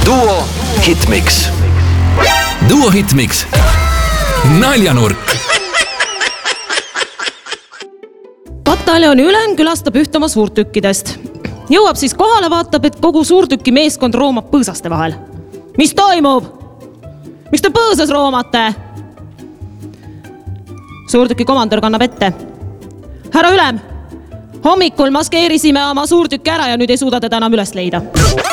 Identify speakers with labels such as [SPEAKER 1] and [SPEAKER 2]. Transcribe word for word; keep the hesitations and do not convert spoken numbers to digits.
[SPEAKER 1] Duo Hitmix.
[SPEAKER 2] Duo Hitmix. Naljanurk.
[SPEAKER 3] Pataljoni ülem külastab ühte oma suurtükkidest. Jõuab siis kohale, vaatab, et kogu suurtüki meeskond roomab põõsaste vahel. Mis toimub? Miks te põõsas roomate? Suurtüki komandör kannab ette. Härra ülem, hommikul maskeerisime oma suurtükki ära ja nüüd ei suuda teda enam üles leida.